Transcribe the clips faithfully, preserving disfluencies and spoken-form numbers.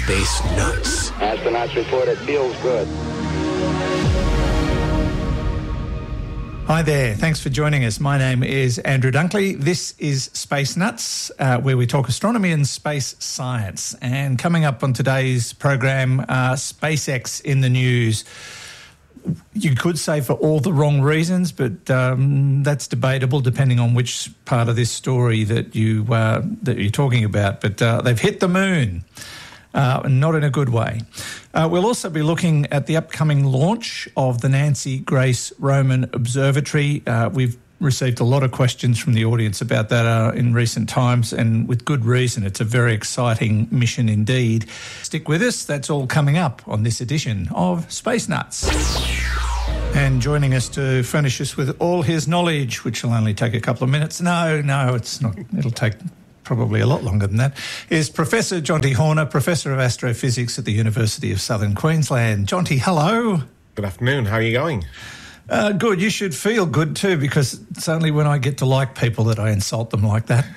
Space Nuts. Astronauts report it feels good. Hi there, thanks for joining us. My name is Andrew Dunkley. This is Space Nuts, uh, where we talk astronomy and space science. And coming up on today's program, uh, SpaceX in the news. You could say for all the wrong reasons, but um, that's debatable depending on which part of this story that, you, uh, that you're talking about. But uh, they've hit the moon. Uh, not in a good way. Uh, we'll also be looking at the upcoming launch of the Nancy Grace Roman Observatory. Uh, we've received a lot of questions from the audience about that uh, in recent times, and with good reason. It's a very exciting mission indeed. Stick with us. That's all coming up on this edition of Space Nuts. And joining us to furnish us with all his knowledge, which will only take a couple of minutes. No, no, it's not. It'll take probably a lot longer than that, is Professor Jonty Horner, Professor of Astrophysics at the University of Southern Queensland. Jonty, hello. Good afternoon. How are you going? Uh, good. You should feel good too, because it's only when I get to like people that I insult them like that.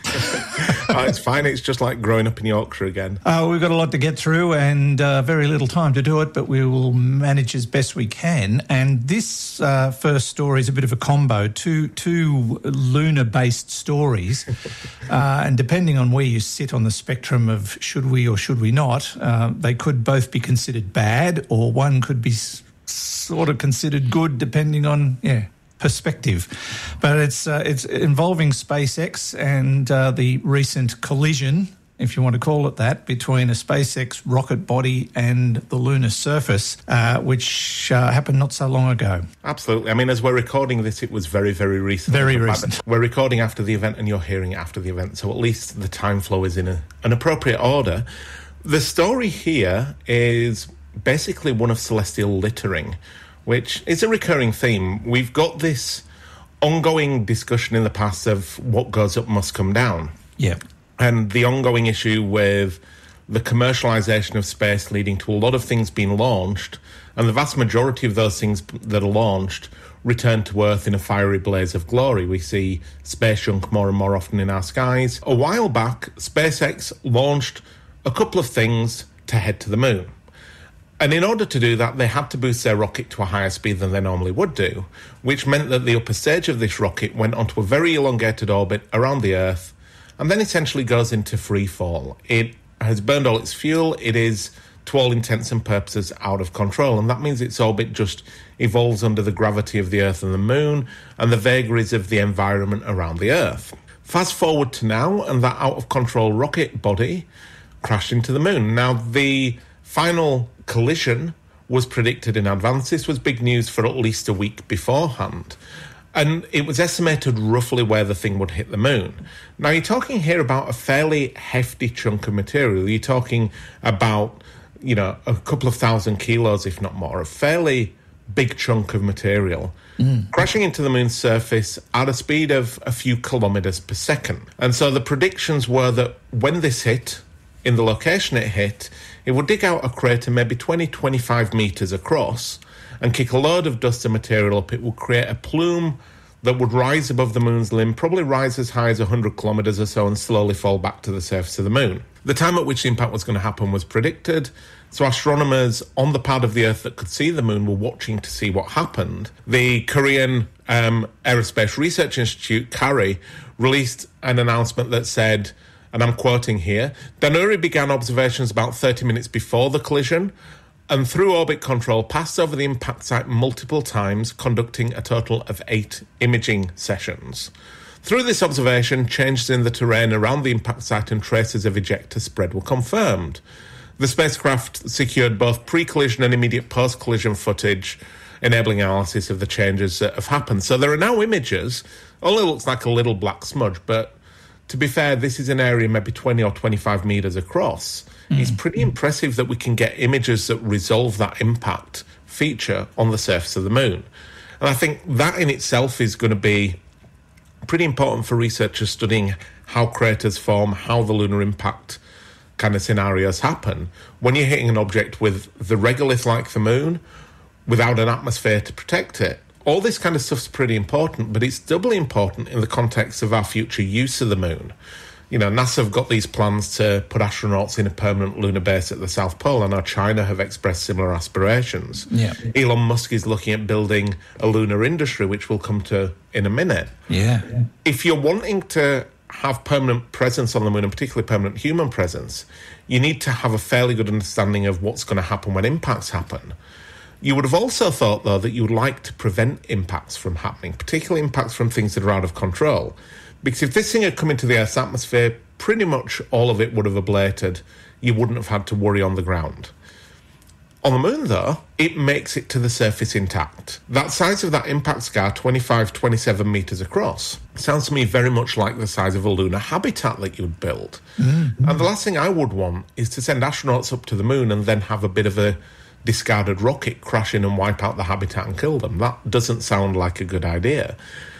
Oh, it's fine. It's just like growing up in Yorkshire again. Uh, we've got a lot to get through and uh, very little time to do it, but we will manage as best we can. And this uh, first story is a bit of a combo, two, two lunar-based stories. uh, and depending on where you sit on the spectrum of should we or should we not, uh, they could both be considered bad, or one could be s- sort of considered good, depending on, yeah, perspective. But it's uh, it's involving SpaceX and uh, the recent collision, if you want to call it that, between a SpaceX rocket body and the lunar surface, uh, which uh, happened not so long ago. Absolutely. I mean, as we're recording this, it was very, very recent. Very recent. We're recording after the event and you're hearing it after the event, so at least the time flow is in a, an appropriate order. The story here is basically one of celestial littering, which is a recurring theme. We've got this ongoing discussion in the past of what goes up must come down. Yeah. And the ongoing issue with the commercialisation of space leading to a lot of things being launched, and the vast majority of those things that are launched return to Earth in a fiery blaze of glory. We see space junk more and more often in our skies. A while back, SpaceX launched a couple of things to head to the moon. And in order to do that, they had to boost their rocket to a higher speed than they normally would do, which meant that the upper stage of this rocket went onto a very elongated orbit around the Earth, and then essentially goes into free fall. It has burned all its fuel. It is, to all intents and purposes, out of control, and that means its orbit just evolves under the gravity of the Earth and the Moon and the vagaries of the environment around the Earth. Fast forward to now, and that out-of-control rocket body crashed into the Moon. Now, the final collision was predicted in advance. This was big news for at least a week beforehand. And it was estimated roughly where the thing would hit the moon. Now, you're talking here about a fairly hefty chunk of material. You're talking about, you know, a couple of thousand kilos, if not more, a fairly big chunk of material, mm. crashing into the moon's surface at a speed of a few kilometres per second. And so the predictions were that when this hit, in the location it hit, it would dig out a crater maybe twenty, twenty-five metres across and kick a load of dust and material up. It would create a plume that would rise above the moon's limb, probably rise as high as one hundred kilometres or so, and slowly fall back to the surface of the moon. The time at which the impact was going to happen was predicted, so astronomers on the part of the Earth that could see the moon were watching to see what happened. The Korean um, Aerospace Research Institute, KARI, released an announcement that said, and I'm quoting here, Danuri began observations about thirty minutes before the collision, and through orbit control passed over the impact site multiple times, conducting a total of eight imaging sessions. Through this observation, changes in the terrain around the impact site and traces of ejector spread were confirmed. The spacecraft secured both pre-collision and immediate post-collision footage, enabling analysis of the changes that have happened. So there are now images. Only looks like a little black smudge, but to be fair, this is an area maybe twenty or twenty-five metres across. Mm. It's pretty impressive that we can get images that resolve that impact feature on the surface of the moon. And I think that in itself is going to be pretty important for researchers studying how craters form, how the lunar impact kind of scenarios happen. When you're hitting an object with the regolith like the moon, without an atmosphere to protect it, all this kind of stuff's pretty important, but it's doubly important in the context of our future use of the moon. You know, NASA have got these plans to put astronauts in a permanent lunar base at the South Pole. I know China have expressed similar aspirations. Yeah. Elon Musk is looking at building a lunar industry, which we'll come to in a minute. Yeah. If you're wanting to have permanent presence on the moon, and particularly permanent human presence, you need to have a fairly good understanding of what's going to happen when impacts happen. You would have also thought, though, that you would like to prevent impacts from happening, particularly impacts from things that are out of control. Because if this thing had come into the Earth's atmosphere, pretty much all of it would have ablated. You wouldn't have had to worry on the ground. On the moon, though, it makes it to the surface intact. That size of that impact scar, twenty-five, twenty-seven metres across, sounds to me very much like the size of a lunar habitat that you'd build. Mm-hmm. And the last thing I would want is to send astronauts up to the moon and then have a bit of a discarded rocket crash in and wipe out the habitat and kill them. That doesn't sound like a good idea.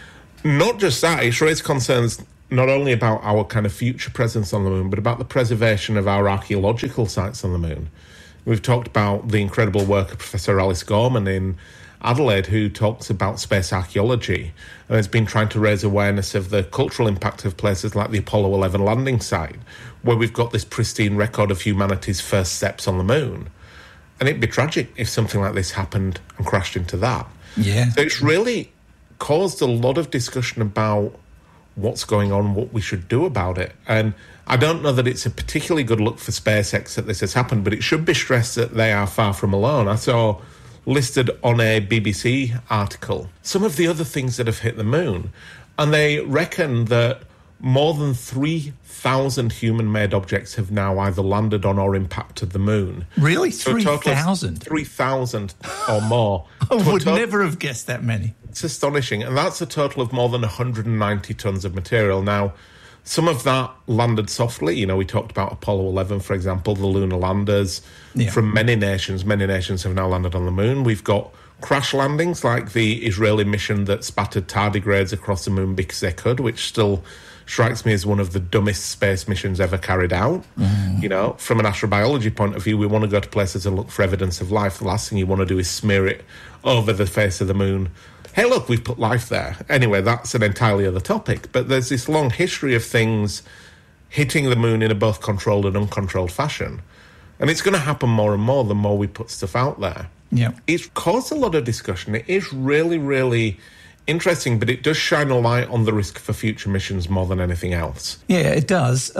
Not just that, it's raised concerns not only about our kind of future presence on the moon, but about the preservation of our archaeological sites on the moon. We've talked about the incredible work of Professor Alice Gorman in Adelaide, who talks about space archaeology and has been trying to raise awareness of the cultural impact of places like the Apollo eleven landing site, where we've got this pristine record of humanity's first steps on the moon. And it'd be tragic if something like this happened and crashed into that. Yeah. So it's really caused a lot of discussion about what's going on, what we should do about it. And I don't know that it's a particularly good look for SpaceX that this has happened, but it should be stressed that they are far from alone. I saw listed on a B B C article some of the other things that have hit the moon, and they reckon that more than three thousand human-made objects have now either landed on or impacted the moon. Really? So three thousand? three thousand or more. I would total- never have guessed that many. It's astonishing. And that's a total of more than one hundred ninety tonnes of material. Now, some of that landed softly. You know, we talked about Apollo eleven, for example, the lunar landers Yeah. from many nations. Many nations have now landed on the moon. We've got crash landings like the Israeli mission that spattered tardigrades across the moon because they could, which still strikes me as one of the dumbest space missions ever carried out. Mm. You know, from an astrobiology point of view, we want to go to places and look for evidence of life. The last thing you want to do is smear it over the face of the moon. Hey, look, we've put life there. Anyway, that's an entirely other topic. But there's this long history of things hitting the moon in a both controlled and uncontrolled fashion. And it's going to happen more and more the more we put stuff out there. Yeah. It's caused a lot of discussion. It is really, really interesting, but it does shine a light on the risk for future missions more than anything else. Yeah, it does.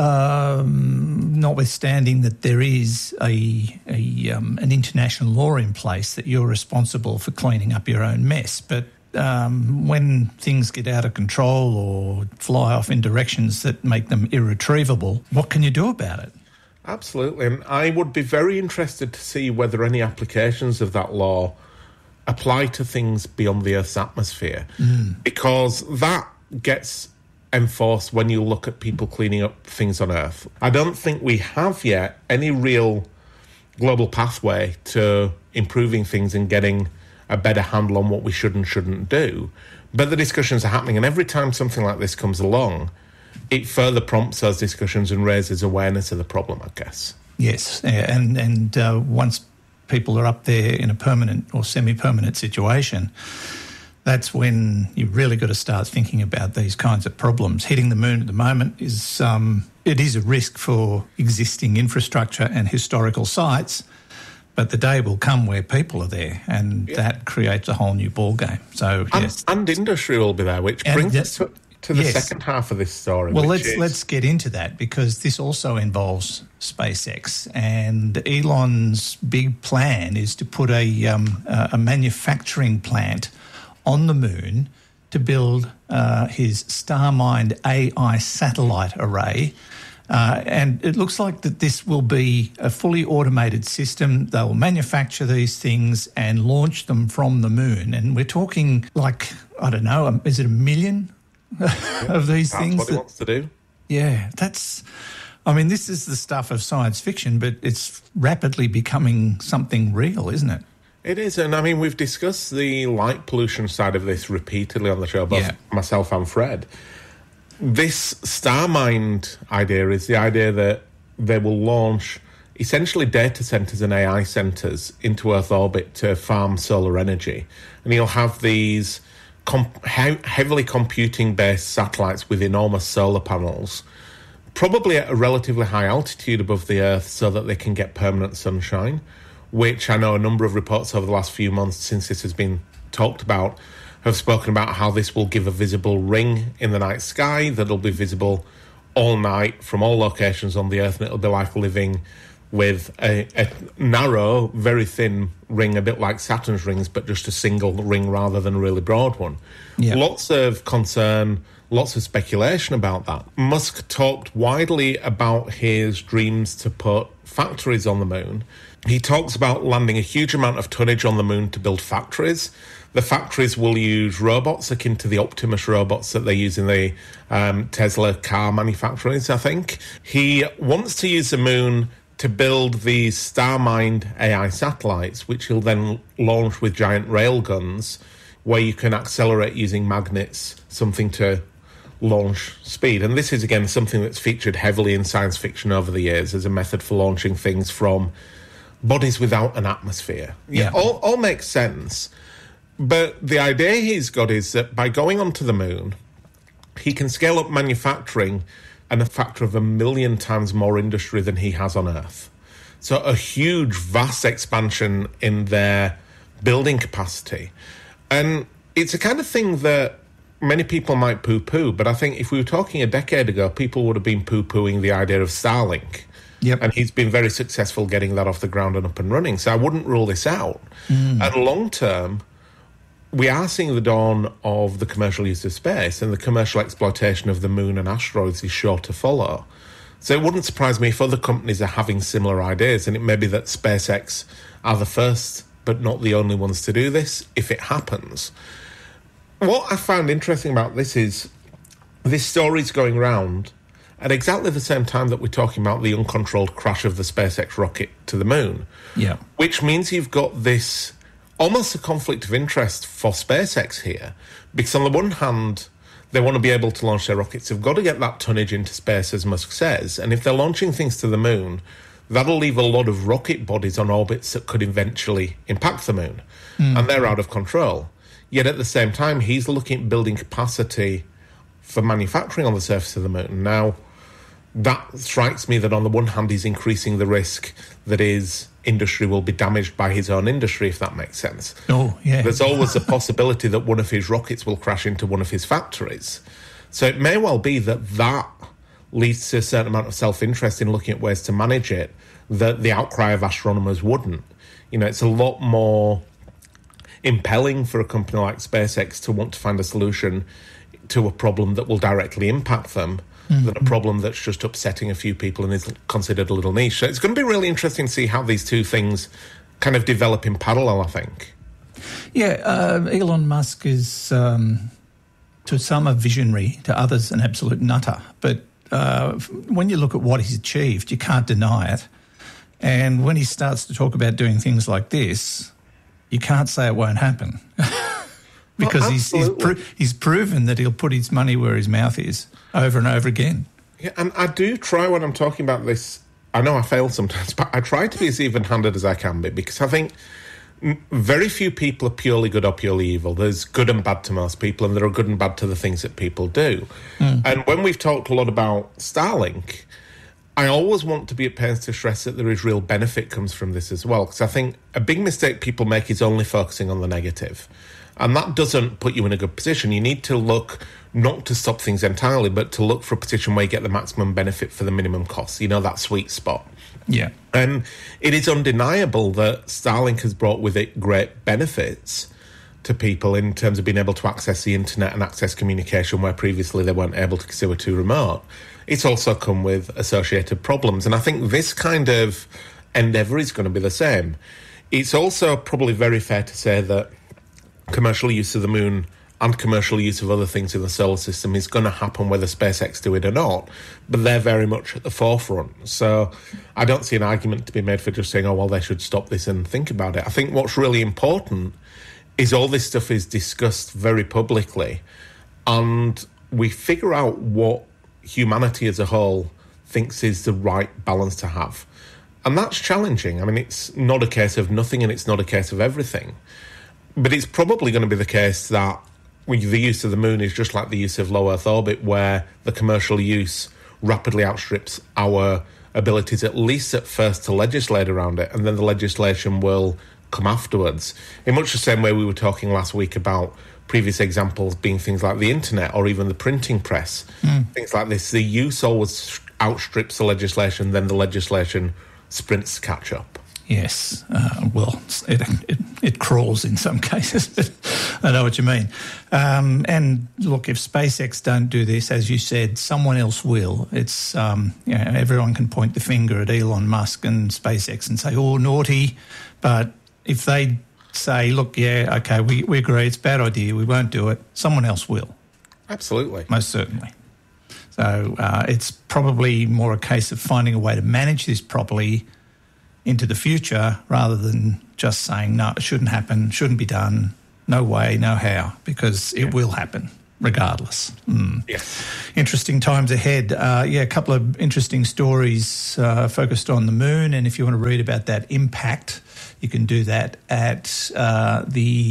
Um, notwithstanding that there is a, a um, an international law in place that you're responsible for cleaning up your own mess. But um, when things get out of control or fly off in directions that make them irretrievable, what can you do about it? Absolutely. And I would be very interested to see whether any applications of that law apply to things beyond the Earth's atmosphere, mm. because that gets enforced when you look at people cleaning up things on Earth. I don't think we have yet any real global pathway to improving things and getting a better handle on what we should and shouldn't do. But the discussions are happening, and every time something like this comes along, it further prompts those discussions and raises awareness of the problem, I guess. Yes, yeah, and, and uh, once people are up there in a permanent or semi-permanent situation, that's when you've really got to start thinking about these kinds of problems. Hitting the moon at the moment is um, it is a risk for existing infrastructure and historical sites, but the day will come where people are there, and yeah. that creates a whole new ballgame. So and, yes, and industry will be there, which and brings yes, us to, to the yes. second half of this story. Well, which let's is... let's get into that, because this also involves SpaceX, and Elon's big plan is to put a um, a manufacturing plant on the moon to build uh, his StarMind A I satellite array. Uh, and it looks like that this will be a fully automated system. They'll manufacture these things and launch them from the moon. And we're talking like, I don't know, is it a million of these That's things? what he wants to do. Yeah, that's... I mean, this is the stuff of science fiction, but it's rapidly becoming something real, isn't it? It is, and I mean, we've discussed the light pollution side of this repeatedly on the show, both yeah. myself and Fred. This StarMind idea is the idea that they will launch essentially data centres and A I centres into Earth orbit to farm solar energy. And you'll have these comp- he- heavily computing-based satellites with enormous solar panels probably at a relatively high altitude above the Earth so that they can get permanent sunshine, which I know a number of reports over the last few months since this has been talked about have spoken about how this will give a visible ring in the night sky that'll be visible all night from all locations on the Earth, and it'll be like living with a, a narrow, very thin ring, a bit like Saturn's rings, but just a single ring rather than a really broad one. Yeah. Lots of concern, lots of speculation about that. Musk talked widely about his dreams to put factories on the moon. He talks about landing a huge amount of tonnage on the moon to build factories. The factories will use robots akin to the Optimus robots that they use in the um, Tesla car manufacturers, I think. He wants to use the moon to build these Starmind A I satellites, which he'll then launch with giant railguns, where you can accelerate using magnets, something to launch speed. And this is, again, something that's featured heavily in science fiction over the years as a method for launching things from bodies without an atmosphere. Yeah, all, all makes sense. But the idea he's got is that by going onto the moon, he can scale up manufacturing and a factor of a million times more industry than he has on Earth. So a huge, vast expansion in their building capacity. And it's a kind of thing that many people might poo-poo, but I think if we were talking a decade ago, people would have been poo-pooing the idea of Starlink. Yep. And he's been very successful getting that off the ground and up and running. So I wouldn't rule this out. Mm. And long term, we are seeing the dawn of the commercial use of space, and the commercial exploitation of the moon and asteroids is sure to follow. So it wouldn't surprise me if other companies are having similar ideas, and it may be that SpaceX are the first but not the only ones to do this, if it happens. What I found interesting about this is this story's going round at exactly the same time that we're talking about the uncontrolled crash of the SpaceX rocket to the moon. Yeah. Which means you've got this almost a conflict of interest for SpaceX here, because on the one hand, they want to be able to launch their rockets. They've got to get that tonnage into space, as Musk says, and if they're launching things to the moon, that'll leave a lot of rocket bodies on orbits that could eventually impact the moon, mm. and they're out of control. Yet at the same time, he's looking at building capacity for manufacturing on the surface of the moon. Now, that strikes me that on the one hand, he's increasing the risk that his industry will be damaged by his own industry, if that makes sense. Oh, yeah. There's always a possibility that one of his rockets will crash into one of his factories. So it may well be that that leads to a certain amount of self-interest in looking at ways to manage it that the outcry of astronomers wouldn't. You know, it's a lot more impelling for a company like SpaceX to want to find a solution to a problem that will directly impact them mm-hmm. than a problem that's just upsetting a few people and is considered a little niche. So it's going to be really interesting to see how these two things kind of develop in parallel, I think. Yeah, uh, Elon Musk is, um, to some, a visionary, to others an absolute nutter. But uh, when you look at what he's achieved, you can't deny it. And when he starts to talk about doing things like this, you can't say it won't happen. Because well, he's he's, pro- he's proven that he'll put his money where his mouth is over and over again. Yeah, and I do try when I'm talking about this. I know I fail sometimes, but I try to be as even-handed as I can be, because I think very few people are purely good or purely evil. There's good and bad to most people, and there are good and bad to the things that people do. Mm. And when we've talked a lot about Starlink, I always want to be at pains to stress that there is real benefit comes from this as well, because I think a big mistake people make is only focusing on the negative. And that doesn't put you in a good position. You need to look not to stop things entirely, but to look for a position where you get the maximum benefit for the minimum cost, you know, that sweet spot. Yeah. And it is undeniable that Starlink has brought with it great benefits to people in terms of being able to access the internet and access communication where previously they weren't able to because they were too remote. It's also come with associated problems. And I think this kind of endeavour is going to be the same. It's also probably very fair to say that commercial use of the moon and commercial use of other things in the solar system is going to happen whether SpaceX do it or not, but they're very much at the forefront. So I don't see an argument to be made for just saying, oh, well, they should stop this and think about it. I think what's really important is all this stuff is discussed very publicly, and we figure out what humanity as a whole thinks is the right balance to have. And that's challenging. I mean, it's not a case of nothing and it's not a case of everything. But it's probably going to be the case that the use of the moon is just like the use of low Earth orbit, where the commercial use rapidly outstrips our abilities, at least at first, to legislate around it, and then the legislation will come afterwards. In much the same way we were talking last week about previous examples being things like the internet or even the printing press, mm. things like this. The use always outstrips the legislation, then the legislation sprints to catch up. Yes, uh, well, it, it it crawls in some cases. I know what you mean. Um, and look, if SpaceX don't do this, as you said, someone else will. It's um, you know, everyone can point the finger at Elon Musk and SpaceX and say, "Oh, naughty," but if they say, "Look, yeah, okay, we, we agree, it's a bad idea, we won't do it," someone else will. Absolutely, most certainly. So uh, it's probably more a case of finding a way to manage this properly into the future rather than just saying, no, it shouldn't happen, shouldn't be done, no way, no how, because it yeah. will happen regardless. Mm. Yes. Interesting times ahead. Uh, yeah, a couple of interesting stories uh, focused on the moon, and if you want to read about that impact, you can do that at uh,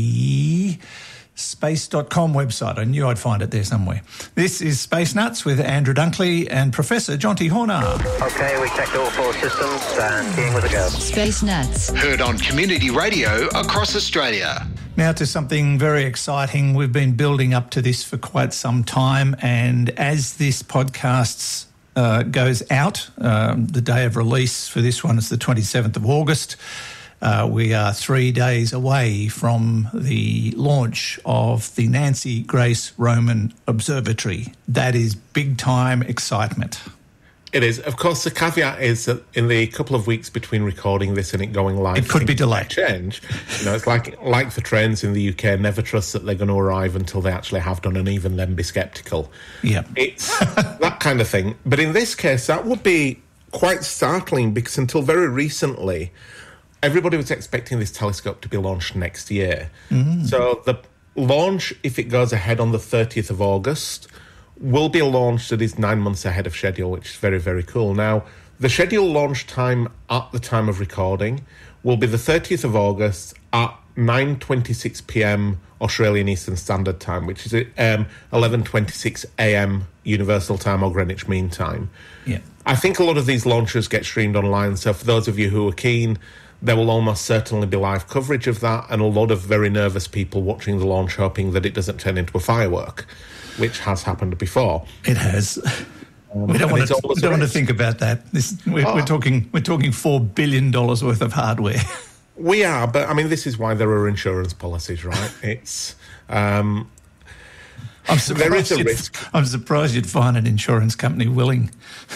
the space dot com website. I knew I'd find it there somewhere. This is Space Nuts with Andrew Dunkley and Professor Jonty Horner. Okay, we checked all four systems and being with a go. Space Nuts. Heard on community radio across Australia. Now to something very exciting. We've been building up to this for quite some time, and as this podcast uh, goes out, um, the day of release for this one is the twenty-seventh of August. Uh, we are three days away from the launch of the Nancy Grace Roman Observatory. That is big-time excitement. It is. Of course, the caveat is that in the couple of weeks between recording this and it going live, it could be delayed. Change. You know, it's like like the trains in the U K. Never trust that they're going to arrive until they actually have done, and even then be sceptical. Yeah, it's that kind of thing. But in this case, that would be quite startling because until very recently, everybody was expecting this telescope to be launched next year. Mm. So the launch, if it goes ahead on the thirtieth of August, will be a launch that is nine months ahead of schedule, which is very, very cool. Now, the scheduled launch time at the time of recording will be the thirtieth of August at nine twenty-six p.m. Australian Eastern Standard Time, which is um, eleven twenty-six a.m. Universal Time or Greenwich Mean Time. Yeah. I think a lot of these launches get streamed online, so for those of you who are keen, there will almost certainly be live coverage of that, and a lot of very nervous people watching the launch hoping that it doesn't turn into a firework, which has happened before. It has. Um, we don't, want to, we don't want to think about that. This, we're, oh. we're talking we're talking four billion dollars worth of hardware. We are, but I mean, this is why there are insurance policies, right? It's um, I'm there is a risk. I'm surprised you'd find an insurance company willing.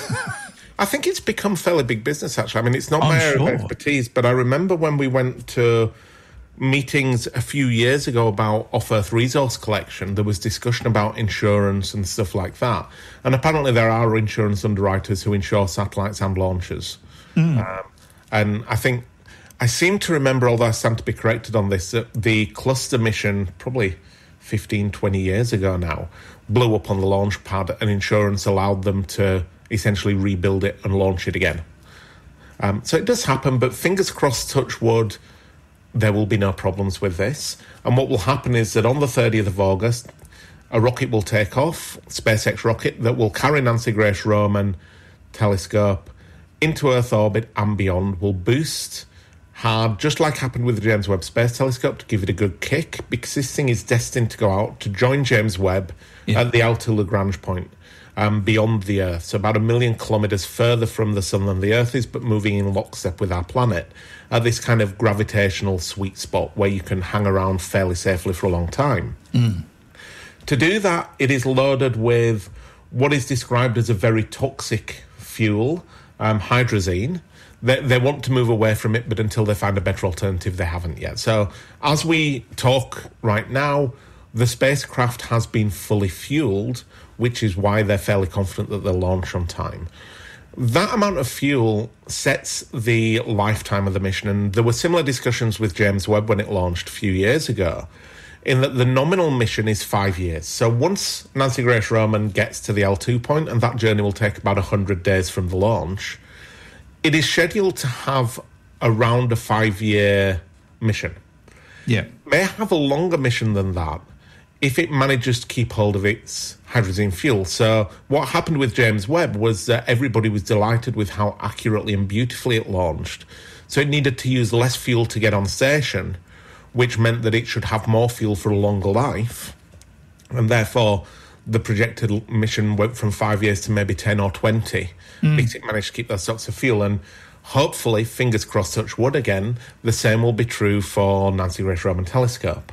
I think it's become fairly big business, actually. I mean, it's not I'm my area sure. of expertise, but I remember when we went to meetings a few years ago about off-Earth resource collection, there was discussion about insurance and stuff like that. And apparently there are insurance underwriters who insure satellites and launchers. Mm. Um, and I think, I seem to remember, although I stand to be corrected on this, that the cluster mission, probably fifteen, twenty years ago now, blew up on the launch pad, and insurance allowed them to essentially rebuild it and launch it again. Um, so it does happen, but fingers crossed, touch wood, there will be no problems with this. And what will happen is that on the thirtieth of August, a rocket will take off, SpaceX rocket, that will carry Nancy Grace Roman telescope into Earth orbit and beyond, will boost hard, just like happened with the James Webb Space Telescope, to give it a good kick, because this thing is destined to go out to join James Webb yeah. at the outer Lagrange point. Um, beyond the Earth, so about a million kilometres further from the Sun than the Earth is, but moving in lockstep with our planet, at this kind of gravitational sweet spot where you can hang around fairly safely for a long time. Mm. To do that, it is loaded with what is described as a very toxic fuel, um, hydrazine. They, they want to move away from it, but until they find a better alternative, they haven't yet. So as we talk right now, the spacecraft has been fully fueled, which is why they're fairly confident that they'll launch on time. That amount of fuel sets the lifetime of the mission, and there were similar discussions with James Webb when it launched a few years ago, in that the nominal mission is five years. So once Nancy Grace Roman gets to the L two point, and that journey will take about one hundred days from the launch, it is scheduled to have around a five-year mission. Yeah. It may have a longer mission than that. if it manages to keep hold of its hydrogen fuel. So what happened with James Webb was that everybody was delighted with how accurately and beautifully it launched. So it needed to use less fuel to get on station, which meant that it should have more fuel for a longer life. And therefore, the projected mission went from five years to maybe ten or twenty, mm. because it managed to keep those stocks of fuel. And hopefully, fingers crossed, touch wood again, the same will be true for Nancy Grace Roman Telescope.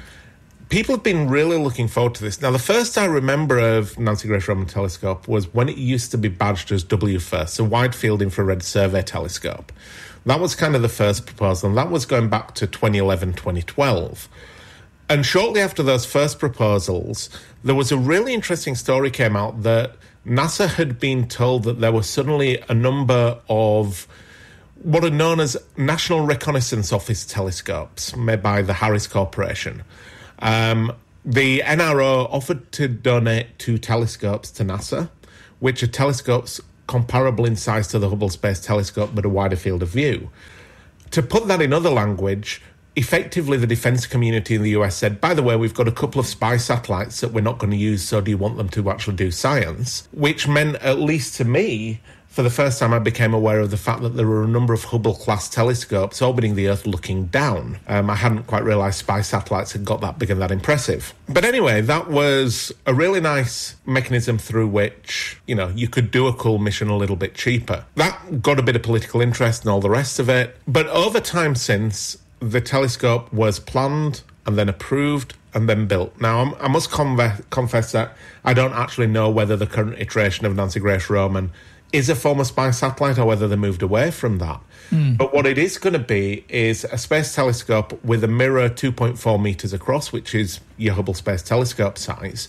People have been really looking forward to this. Now, the first I remember of Nancy Grace Roman Telescope was when it used to be badged as W FIRST, a Wide Field Infrared Survey Telescope. That was kind of the first proposal, and that was going back to twenty eleven, twenty twelve. And shortly after those first proposals, there was a really interesting story came out that NASA had been told that there were suddenly a number of what are known as National Reconnaissance Office telescopes made by the Harris Corporation. Um, the N R O offered to donate two telescopes to NASA, which are telescopes comparable in size to the Hubble Space Telescope, but a wider field of view. To put that in other language, effectively the defence community in the U S said, by the way, we've got a couple of spy satellites that we're not going to use, so do you want them to actually do science? Which meant, at least to me, for the first time I became aware of the fact that there were a number of Hubble-class telescopes orbiting the Earth looking down. Um, I hadn't quite realised spy satellites had got that big and that impressive. But anyway, that was a really nice mechanism through which, you know, you could do a cool mission a little bit cheaper. That got a bit of political interest and all the rest of it. But over time since, the telescope was planned and then approved and then built. Now, I must conve- confess that I don't actually know whether the current iteration of Nancy Grace Roman is a former spy satellite or whether they moved away from that. Mm. But what it is going to be is a space telescope with a mirror two point four metres across, which is your Hubble Space Telescope size,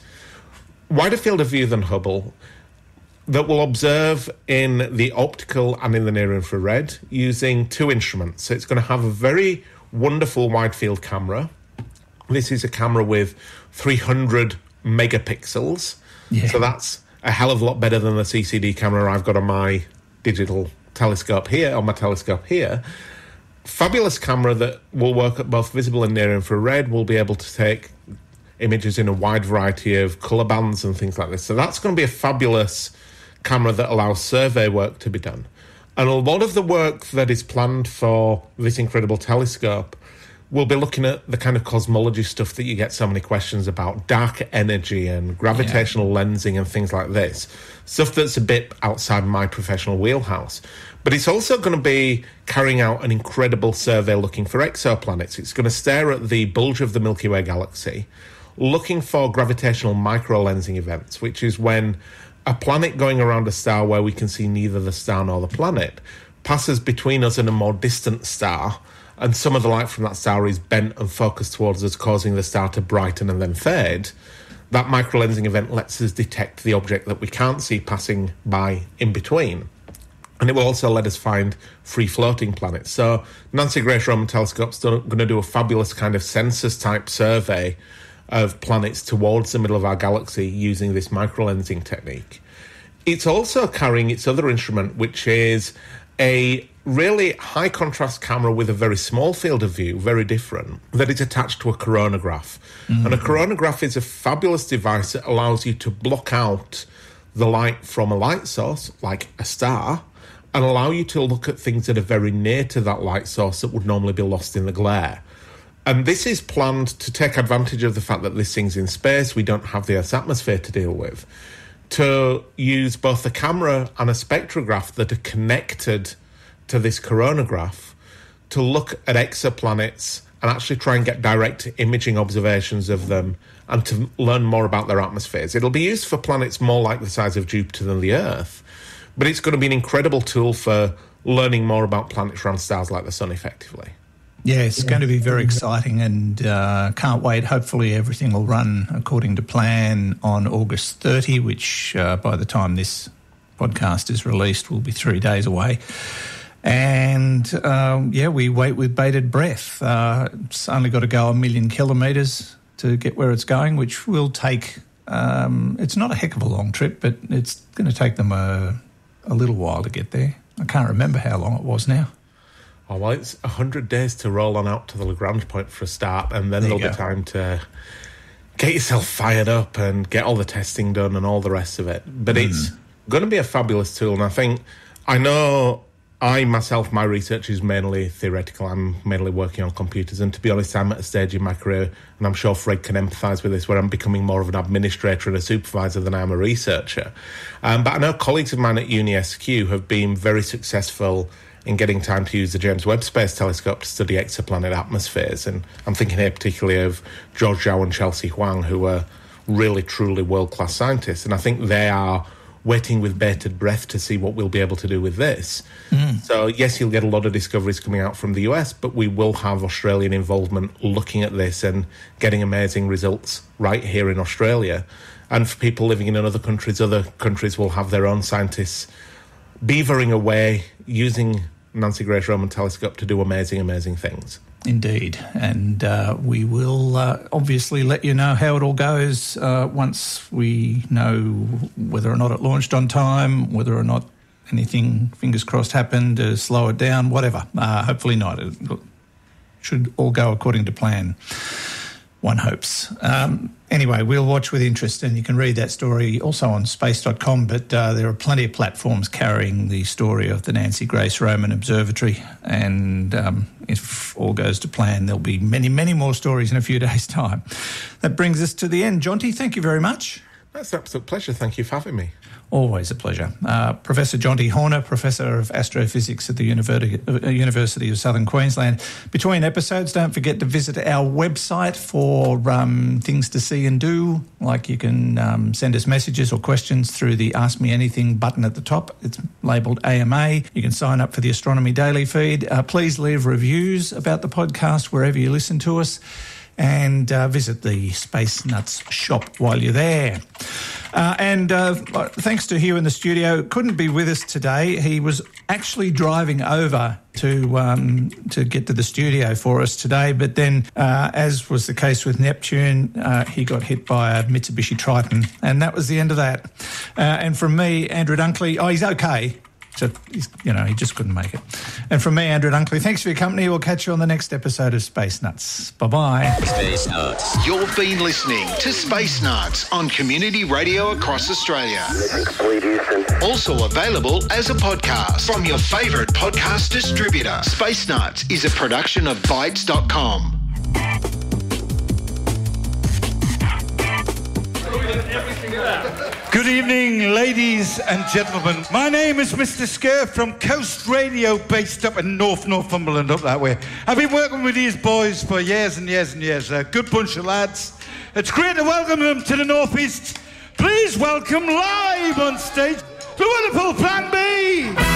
wider field of view than Hubble, that will observe in the optical and in the near infrared using two instruments. So it's going to have a very wonderful wide field camera. This is a camera with three hundred megapixels. Yeah. So that's a hell of a lot better than the C C D camera I've got on my digital telescope here, on my telescope here. Fabulous camera that will work at both visible and near infrared, will be able to take images in a wide variety of colour bands and things like this. So that's going to be a fabulous camera that allows survey work to be done. And a lot of the work that is planned for this incredible telescope will be looking at the kind of cosmology stuff that you get so many questions about, dark energy and gravitational yeah. lensing and things like this, stuff that's a bit outside my professional wheelhouse. But it's also going to be carrying out an incredible survey looking for exoplanets. It's going to stare at the bulge of the Milky Way galaxy, looking for gravitational microlensing events, which is when a planet going around a star where we can see neither the star nor the planet passes between us and a more distant star, and some of the light from that star is bent and focused towards us, causing the star to brighten and then fade. That microlensing event lets us detect the object that we can't see passing by in between. And it will also let us find free-floating planets. So Nancy Grace Roman Telescope's going to do a fabulous kind of census-type survey of planets towards the middle of our galaxy using this microlensing technique. It's also carrying its other instrument, which is a really high-contrast camera with a very small field of view, very different, that is attached to a coronagraph. Mm-hmm. And a coronagraph is a fabulous device that allows you to block out the light from a light source, like a star, and allow you to look at things that are very near to that light source that would normally be lost in the glare. And this is planned to take advantage of the fact that this thing's in space, we don't have the Earth's atmosphere to deal with, to use both a camera and a spectrograph that are connected to this coronagraph to look at exoplanets and actually try and get direct imaging observations of them and to learn more about their atmospheres. It'll be used for planets more like the size of Jupiter than the Earth, but it's going to be an incredible tool for learning more about planets around stars like the Sun, effectively. Yeah, it's yeah. going to be very exciting, and uh, can't wait. Hopefully everything will run according to plan on August thirtieth, which uh, by the time this podcast is released will be three days away. And, um, yeah, we wait with bated breath. Uh, it's only got to go a million kilometres to get where it's going, which will take... Um, it's not a heck of a long trip, but it's going to take them a, a little while to get there. I can't remember how long it was now. Oh, well, it's one hundred days to roll on out to the Lagrange point for a start, and then there there'll be time to get yourself fired up and get all the testing done and all the rest of it. But mm. it's going to be a fabulous tool. And I think, I know I myself, my research is mainly theoretical. I'm mainly working on computers. And to be honest, I'm at a stage in my career, and I'm sure Fred can empathise with this, where I'm becoming more of an administrator and a supervisor than I am a researcher. Um, but I know colleagues of mine at Uni S Q have been very successful in getting time to use the James Webb Space Telescope to study exoplanet atmospheres. And I'm thinking here particularly of George Zhao and Chelsea Huang, who are really, truly world-class scientists. And I think they are waiting with bated breath to see what we'll be able to do with this. Mm. So, yes, you'll get a lot of discoveries coming out from the U S, but we will have Australian involvement looking at this and getting amazing results right here in Australia. And for people living in other countries, other countries will have their own scientists beavering away using Nancy Grace Roman Telescope to do amazing, amazing things. Indeed. And uh, we will uh, obviously let you know how it all goes uh, once we know whether or not it launched on time, whether or not anything, fingers crossed, happened to slow it down, whatever. Uh, hopefully not. It should all go according to plan. One hopes. Um, anyway, we'll watch with interest, and you can read that story also on space dot com, but uh, there are plenty of platforms carrying the story of the Nancy Grace Roman Observatory, and um, if all goes to plan, there'll be many, many more stories in a few days' time. That brings us to the end. Jonty, thank you very much. That's an absolute pleasure. Thank you for having me. Always a pleasure. Uh, Professor Jonty Horner, Professor of Astrophysics at the University, uh, University of Southern Queensland. Between episodes, don't forget to visit our website for um, things to see and do, like you can um, send us messages or questions through the Ask Me Anything button at the top. It's labelled A M A. You can sign up for the Astronomy Daily feed. Uh, please leave reviews about the podcast wherever you listen to us, and uh, visit the Space Nuts shop while you're there. Uh, and uh, thanks to Hugh in the studio, couldn't be with us today. He was actually driving over to um, to get to the studio for us today, but then, uh, as was the case with Neptune, uh, he got hit by a Mitsubishi Triton, and that was the end of that. Uh, and from me, Andrew Dunkley, oh, he's okay. So, he's, you know, he just couldn't make it. And from me, Andrew Dunkley, thanks for your company. We'll catch you on the next episode of Space Nuts. Bye-bye. Space Nuts. You've been listening to Space Nuts on Community Radio across Australia. Also available as a podcast from your favourite podcast distributor. Space Nuts is a production of Bytes dot com. Good evening, ladies and gentlemen. My name is Mister Scurf from Coast Radio, based up in North Northumberland, up that way. I've been working with these boys for years and years and years. A good bunch of lads. It's great to welcome them to the North East. Please welcome live on stage the wonderful Plan B.